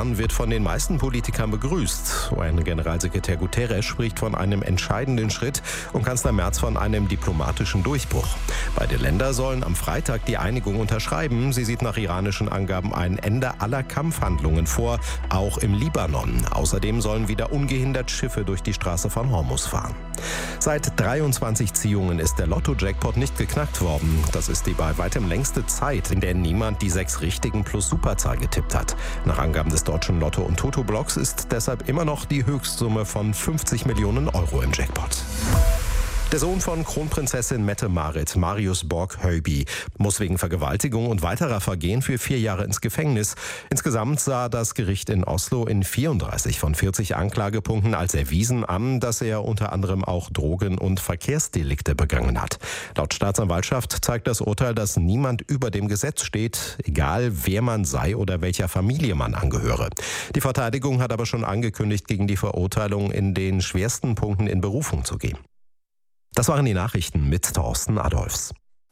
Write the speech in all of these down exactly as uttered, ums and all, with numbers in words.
Plan wird von den meisten Politikern begrüßt. U N-Generalsekretär Guterres spricht von einem entscheidenden Schritt und Kanzler Merz von einem diplomatischen Durchbruch. Beide Länder sollen am Freitag die Einigung unterschreiben. Sie sieht nach iranischen Angaben ein Ende aller Kampfhandlungen vor, auch im Libanon. Außerdem sollen wieder ungehindert Schiffe durch die Straße von Hormuz fahren. Seit dreiundzwanzig Ziehungen ist der Lotto-Jackpot nicht geknackt worden. Das ist die bei weitem längste Zeit, in der niemand die sechs richtigen plus Superzahl getippt hat. Nach Angaben des deutschen Lotto- und Toto-Blocks ist deshalb immer noch die Höchstsumme von fünfzig Millionen Euro im Jackpot. Der Sohn von Kronprinzessin Mette-Marit, Marius Borg-Höyby, muss wegen Vergewaltigung und weiterer Vergehen für vier Jahre ins Gefängnis. Insgesamt sah das Gericht in Oslo in vierunddreißig von vierzig Anklagepunkten als erwiesen an, dass er unter anderem auch Drogen- und Verkehrsdelikte begangen hat. Laut Staatsanwaltschaft zeigt das Urteil, dass niemand über dem Gesetz steht, egal wer man sei oder welcher Familie man angehöre. Die Verteidigung hat aber schon angekündigt, gegen die Verurteilung in den schwersten Punkten in Berufung zu gehen. Das waren die Nachrichten mit Thorsten Adolfs.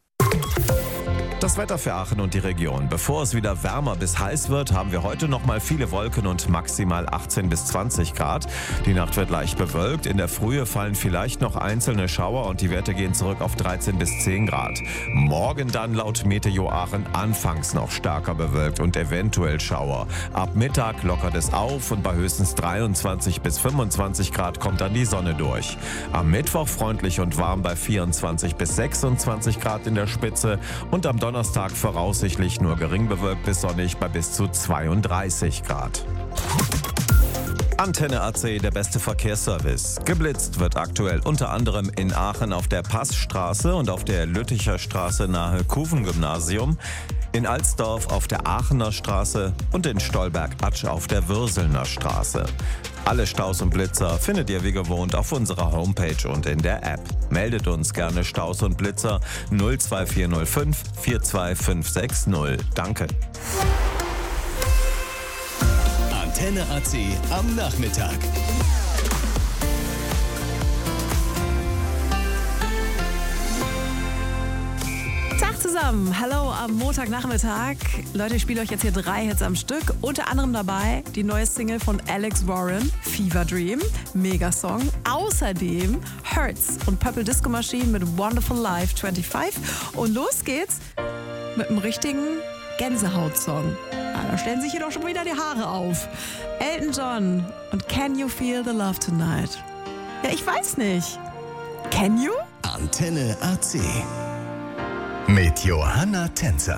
Das Wetter für Aachen und die Region. Bevor es wieder wärmer bis heiß wird, haben wir heute noch mal viele Wolken und maximal achtzehn bis zwanzig Grad. Die Nacht wird leicht bewölkt. In der Frühe fallen vielleicht noch einzelne Schauer und die Werte gehen zurück auf dreizehn bis zehn Grad. Morgen dann laut Meteo Aachen anfangs noch stärker bewölkt und eventuell Schauer. Ab Mittag lockert es auf und bei höchstens dreiundzwanzig bis fünfundzwanzig Grad kommt dann die Sonne durch. Am Mittwoch freundlich und warm bei vierundzwanzig bis sechsundzwanzig Grad in der Spitze und am Donnerstag Donnerstag voraussichtlich nur gering bewölkt bis sonnig bei bis zu zweiunddreißig Grad. Antenne A C, der beste Verkehrsservice. Geblitzt wird aktuell unter anderem in Aachen auf der Passstraße und auf der Lütticher Straße nahe Kufen-Gymnasium, in Alsdorf auf der Aachener Straße und in Stolberg-Atsch auf der Würselner Straße. Alle Staus und Blitzer findet ihr wie gewohnt auf unserer Homepage und in der App. Meldet uns gerne Staus und Blitzer null zwei vier null fünf vier zwei fünf sechs null. Danke. Antenne A C am Nachmittag. Tag zusammen, hallo am Montagnachmittag. Leute, ich spiele euch jetzt hier drei Hits am Stück. Unter anderem dabei die neue Single von Alex Warren, Fever Dream, Megasong. Außerdem Hurts und Purple Disco Machine mit Wonderful Life fünfundzwanzig. Und los geht's mit einem richtigen Gänsehaut-Song. Ah, da stellen sich hier doch schon wieder die Haare auf. Elton John und Can You Feel the Love Tonight? Ja, ich weiß nicht. Can you? Antenne A C mit Johanna Tänzer.